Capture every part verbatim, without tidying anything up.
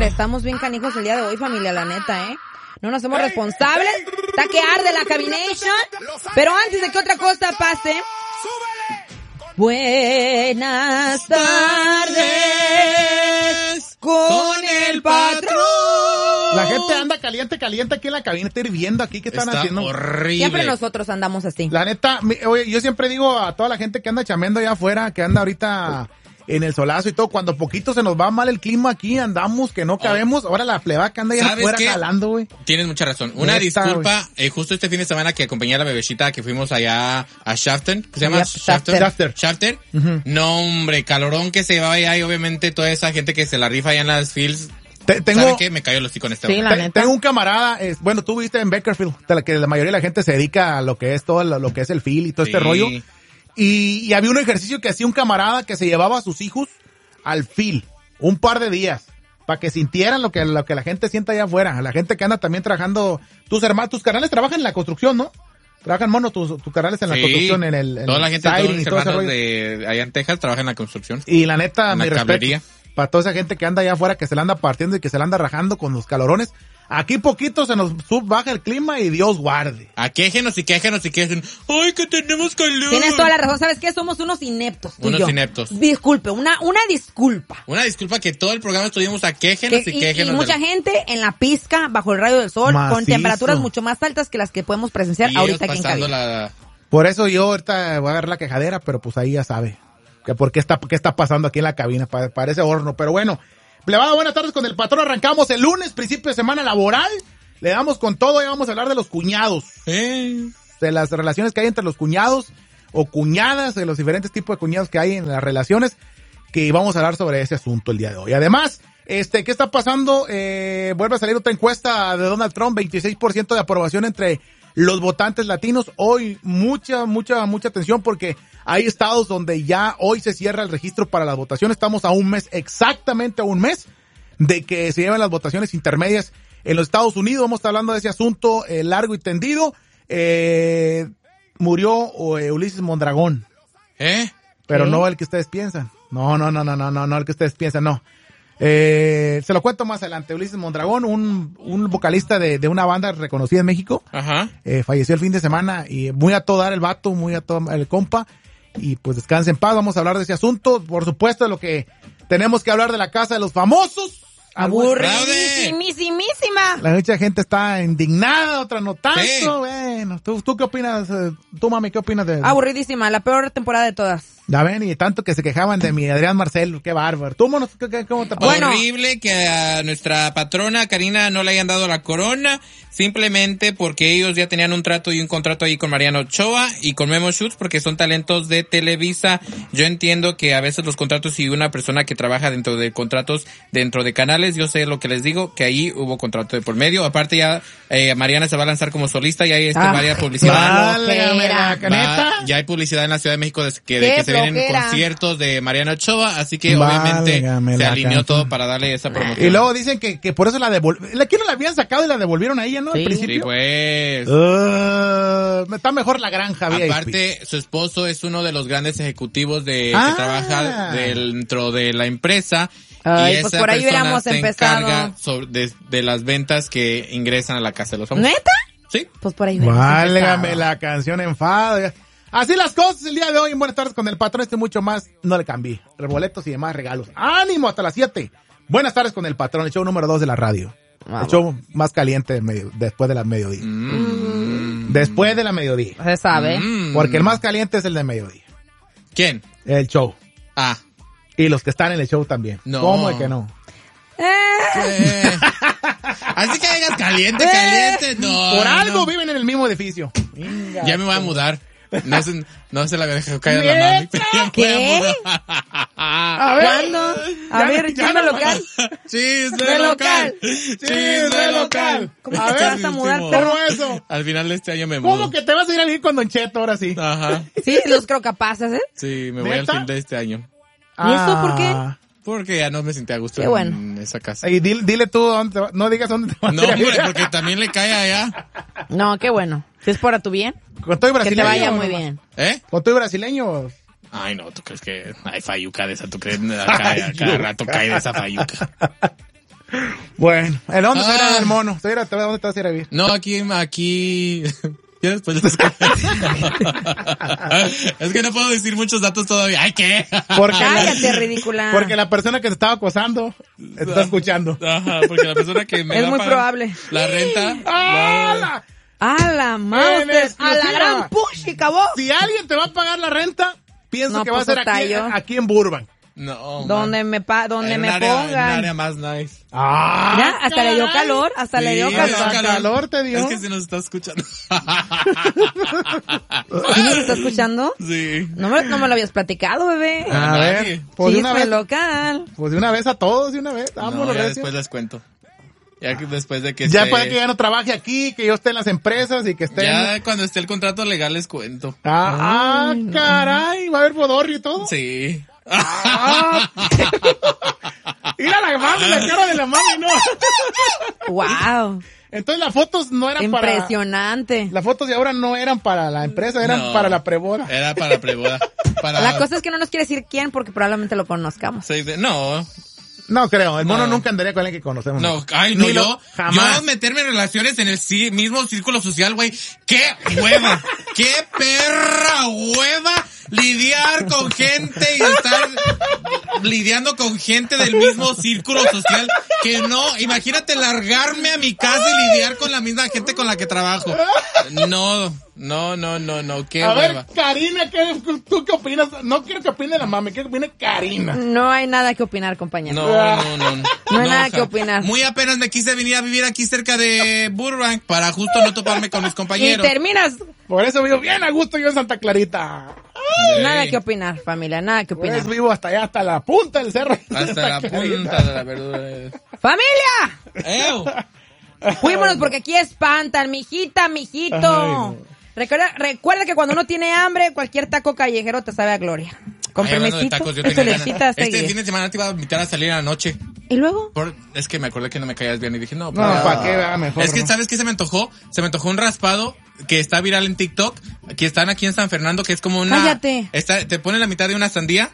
Híjole, estamos bien canijos el día de hoy, familia, la neta, ¿eh? No nos hacemos responsables. Está que arde la cabination. Pero antes de que otra cosa pase... Buenas tardes con el patrón. La gente anda caliente, caliente aquí en la cabina. Está hirviendo aquí. ¿Qué están Está haciendo? horrible. Siempre nosotros andamos así. La neta, mi, oye, yo siempre digo a toda la gente que anda chameando allá afuera, que anda ahorita en el solazo y todo, cuando poquito se nos va mal el clima aquí, andamos que no cabemos. Ahora la pleba que anda allá afuera qué? jalando, güey. Tienes mucha razón. Una Neta, disculpa, eh, justo este fin de semana que acompañé a la bebecita que fuimos allá a Shafton, ¿se llama? Yep, Shafton. Shafter. Shafter. Uh-huh. No, hombre, calorón que se va allá y obviamente toda esa gente que se la rifa allá en las fields. Te, tengo, ¿Saben qué? Me cayó el hocico en este Sí, momento. la te- neta. tengo un camarada, es, bueno, tú viste en Bakersfield, de la que la mayoría de la gente se dedica a lo que es todo lo, lo que es el feel y todo este Sí. rollo. Y, y había un ejercicio que hacía un camarada que se llevaba a sus hijos al feel un par de días para que sintieran lo que lo que la gente sienta allá afuera, la gente que anda también trabajando. Tus hermanos, tus canales trabajan en la construcción, ¿no? Trabajan, mono, tus, tus canales en la Sí. construcción, en el en Toda la el gente, todos siding mis y todo ese hermanos rollo. de allá en Texas trabajan en la construcción. Y la neta, En mi la respeto cablería. para toda esa gente que anda allá afuera, que se la anda partiendo y que se la anda rajando con los calorones. Aquí poquito se nos sub baja el clima y Dios guarde. A quéjenos y quéjenos y quéjenos. ¡Ay, que tenemos calor! Tienes toda la razón. ¿Sabes qué? Somos unos ineptos, tú y Unos yo. ineptos. Disculpe, una, una disculpa. Una disculpa que todo el programa estuvimos a quéjenos Que- y y, quéjenos. y mucha de- gente en la pizca, bajo el rayo del sol, con Macizo. temperaturas mucho más altas que las que podemos presenciar y ahorita ellos aquí en pasando cabina. la... Por eso yo ahorita voy a agarrar la quejadera, pero pues ahí ya sabe. Que por qué está, qué está pasando aquí en la cabina, pa- parece horno. Pero bueno, plebada, buenas tardes con el patrón. Arrancamos el lunes, principio de semana laboral. Le damos con todo y vamos a hablar de los cuñados. Eh. De las relaciones que hay entre los cuñados o cuñadas, de los diferentes tipos de cuñados que hay en las relaciones, que vamos a hablar sobre ese asunto el día de hoy. Además, este, ¿qué está pasando? Eh, vuelve a salir otra encuesta de Donald Trump, veintiséis por ciento de aprobación entre los votantes latinos. Hoy mucha, mucha, mucha atención porque hay estados donde ya hoy se cierra el registro para las votaciones. Estamos a un mes, exactamente a un mes, de que se lleven las votaciones intermedias en los Estados Unidos. Vamos a estar hablando de ese asunto eh, largo y tendido. Eh, murió eh, Ulises Mondragón, ¿Eh? pero ¿Qué? no el que ustedes piensan. No, no, no, no, no, no, no el que ustedes piensan, no. Eh, se lo cuento más adelante. Ulises Mondragón, un, un vocalista de, de una banda reconocida en México, Ajá. eh, falleció el fin de semana y muy a todo dar el vato, muy a todo dar el compa. Y pues descanse en paz. Vamos a hablar de ese asunto. Por supuesto, de lo que tenemos que hablar de la casa de los famosos. Aburridísimísima. La mucha gente está indignada, otra no tanto. Sí. Bueno, ¿tú, ¿tú qué opinas? eh, Tú, mami, ¿qué opinas de...? Aburridísima, la peor temporada de todas. Ya ven, y tanto que se quejaban de mi Adrián Marcelo, qué bárbaro. ¿Tú, monos, qué- qué- cómo te parece? Bueno. Horrible que a nuestra patrona Karina no le hayan dado la corona, simplemente porque ellos ya tenían un trato y un contrato ahí con Mariano Ochoa y con Memo Schutz, porque son talentos de Televisa. Yo entiendo que a veces los contratos y una persona que trabaja dentro de contratos, dentro de canales, yo sé lo que les digo, que ahí hubo contrato de por medio. Aparte ya eh, Mariana se va a lanzar como solista y hay este, Ah, varias publicidad. Válgame la caneta. Va- ya hay publicidad en la Ciudad de México de que, ¡Qué de que se vienen flojera! conciertos de Mariano Ochoa, así que Válgame obviamente se la alineó canción. todo para darle esa promoción. Y luego dicen que, que por eso la devolvieron. ¿La quién no la habían sacado y la devolvieron a ella, no? Al Sí. principio. Sí, pues. Uh, está mejor la granja, V I P. Aparte, su esposo es uno de los grandes ejecutivos de Ah. que trabaja dentro de la empresa. Ay, y pues esa por ahí persona hubiéramos se empezado. encarga sobre- de, de las ventas que ingresan a la casa de los famosos. ¿Neta? Sí. Pues por ahí hubiéramos Válgame empezado. la canción enfado. Así las cosas el día de hoy. En Buenas tardes con el patrón. Este y mucho más. No le cambié. Boletos y demás regalos. ¡Ánimo! Hasta las siete. Buenas tardes con el patrón. El show número dos de la radio. Ah, el show más caliente del medio- después de la mediodía. Mm. Después de la mediodía. Se sabe. Mm. Porque el más caliente es el de mediodía. ¿Quién? El show. Ah. Y los que están en el show también. No. ¿Cómo de que no? Eh, Eh. Así que digas caliente, caliente. No. Por algo no. viven en el mismo edificio. Venga. Ya me voy a mudar. No se, no se la había dejado caer a la mami. pero ya me voy a ¿Qué? mudar. A ver. ¿Cuándo? A Ya- ver, ya chisme no- local. Chisme De local. local. Chisme local. ¿Cómo A que te ver, vas a mudar, último. perro? ¿Cómo eso? Al final de este año me mudo. ¿Cómo que te vas a ir a vivir con Don Cheto ahora sí? Ajá. Sí, los creo capaces, ¿eh? Sí, me voy ¿Neta? al fin de este año. ¿Y eso por qué? Ah. Porque ya no me sentía a gusto Qué en bueno. esa casa. Y dile, dile tú dónde te va- no digas dónde te vas No, a ir a vivir. hombre, porque también le cae allá. No, qué bueno. Si es para tu bien, Con todo y que brasileño. te vaya ¿o muy no? bien. ¿Eh? Con todo y brasileño. Ay, no, ¿tú crees que hay fayuca de esa? ¿Tú crees que cada, cada rato cae de esa fayuca? Bueno, ¿en dónde Ah. se irá el mono? ¿Se irá, ¿Dónde te vas a ir a vivir? No, aquí, aquí... Ya después les Es que no puedo decir muchos datos todavía. ¡Ay, qué! Porque Cállate, la, ridícula. porque la persona que te estaba acosando está escuchando. Ajá, porque la persona que me Es va a muy pagar probable. la renta... ¡Ah! la- la- A la En mouse, a la exclusiva. gran puchica, vos. Si alguien te va a pagar la renta, pienso No, que va a pues, ser aquí, Otayo. aquí en Burbank. No, man. Donde me pa, donde En me un área- En un pongan. área más nice. ¡Ah! Mira, hasta le dio caray. calor, hasta le dio Sí, calor. me dio Hasta calor te dio. Es que se nos está escuchando. ¿Sí nos está escuchando? Sí. No me, no me lo habías platicado, bebé. A Nadie. ver, pues de una Chisme vez, local. pues de una vez a todos, de una vez. Vámonos, No, ya recio. después les cuento. Ya que después de que Ya esté- puede que ya no trabaje aquí, que yo esté en las empresas y que esté en... Ya cuando esté el contrato legal les cuento. Ah, ah, Ay, no. caray, va a haber bodorrio y todo. Sí. Ah. Mira la mami, la cara de la mami, no. Wow. Entonces las fotos no eran para... Impresionante. Las fotos de ahora no eran para la empresa, eran No. para la preboda. Era para preboda. Para La cosa es que no nos quiere decir quién porque probablemente lo conozcamos. seis de- No, No creo, el mono No. nunca andaría con alguien que conocemos. no, ay, no, Ni lo- yo, jamás. yo meterme en relaciones en el ci- mismo círculo social, güey, qué hueva, qué perra hueva lidiar con gente y estar lidiando con gente del mismo círculo social que no, imagínate largarme a mi casa y lidiar con la misma gente con la que trabajo. No, no, no, no, no, qué A hueva. ver, Karina, ¿qué, ¿tú qué opinas? No quiero que opine la mami, quiero que opine Karina. No hay nada que opinar, compañero. No, no, no. No, No hay nada ja- que opinar. Muy apenas me quise venir a vivir aquí cerca de Burbank para justo no toparme con mis Y compañeros. terminas. Por eso vivo bien a gusto yo en Santa Clarita. Sí. Nada que opinar, familia, nada que Por opinar. eso vivo hasta allá, hasta la punta del cerro. Hasta la punta de la verdura. ¡Familia! ¡Ew! Fuímonos porque aquí espantan, mijita, mijito. Ay, no. Recuerda, recuerda que cuando uno tiene hambre, cualquier taco callejero te sabe a gloria. Con Ay, hablando de permisito, tacos, yo eso tenía le ganas. quita a Este seguir. fin de semana te iba a invitar a salir en la noche. ¿Y luego? Por- es que me acordé que no me caías bien y dije, no, No, pues, ¿para qué? Va mejor. Es que, ¿no? ¿sabes qué se me antojó? Se me antojó un raspado que está viral en TikTok, que están aquí en San Fernando, que es como una... Cállate. Está, te ponen la mitad de una sandía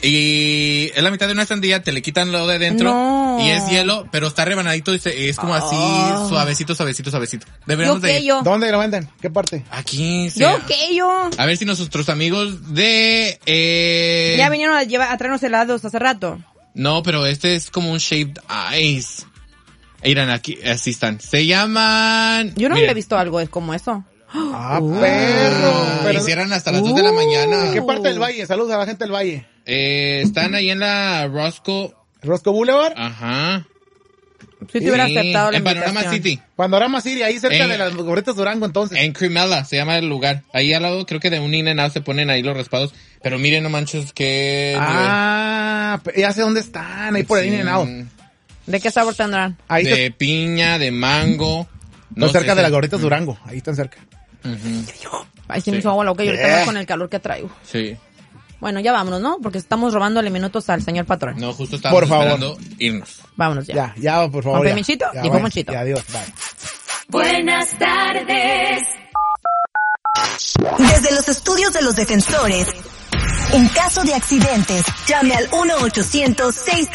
y es la mitad de una sandía, te le quitan lo de dentro No. y es hielo, pero está rebanadito y se- es como así, Oh. suavecito, suavecito, suavecito. ¿Yo Deberíamos de qué, ir. yo? ¿Dónde lo venden? ¿Qué parte? Aquí, sí. ¿Yo qué, yo? A ver si nuestros amigos de... Eh... Ya vinieron a, llevar, a traernos helados hace rato. No, pero este es como un shaved ice. Miren, aquí, así están. Se llaman... Yo no miren, había visto algo es como eso. Ah, perro. Pero, Y cierran hasta las dos de la mañana. ¿qué parte del valle? Saludos a la gente del valle. Eh, están ahí en la Roscoe. Roscoe Boulevard, Ajá. Si te hubiera Sí, aceptado la en Panorama invitación. City. Panorama City, ahí cerca En- de las gorritas Durango, entonces. En Cremella se llama el lugar. Ahí al lado, creo que de un In-N-Out se ponen ahí los raspados. Pero miren, no manches, qué... Ah, pe- ya sé dónde están, ahí por el Sí. In-N-Out. ¿De qué sabor tendrán? Ahí De está- piña, de mango. no, sé, cerca de sí. las gorritas Durango, ahí están cerca. Ujú, Ay, sí me Sí. hizo agua loca y ahorita Yeah. más con el calor que traigo. sí. Bueno, ya vámonos, ¿no? Porque estamos robándole minutos al señor patrón. No, justo estábamos Por favor. esperando irnos. Vámonos ya. Ya, ya, por favor. Con ya. permisito, Ya, dijo bueno, Monchito. ya, adiós, bye. Buenas tardes. Desde los estudios de los defensores, en caso de accidentes, llame al uno ochocientos seis